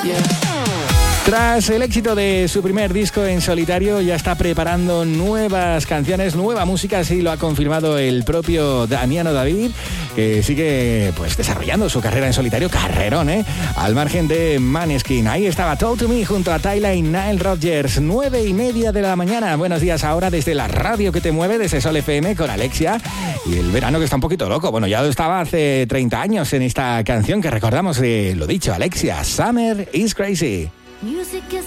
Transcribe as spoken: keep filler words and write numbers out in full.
Tras el éxito de su primer disco en solitario, ya está preparando nuevas canciones, nueva música, así lo ha confirmado el propio Damiano David, que sigue pues desarrollando su carrera en solitario, carrerón, ¿eh? Al margen de Maneskin. Ahí estaba Talk to Me junto a Tyla y Nile Rodgers, nueve y media de la mañana. Buenos días ahora desde la radio que te mueve, desde Sol F M con Alexia y el verano que está un poquito loco. Bueno, ya lo estaba hace treinta años en esta canción que recordamos, eh, lo dicho, Alexia, Summer is Crazy. Music is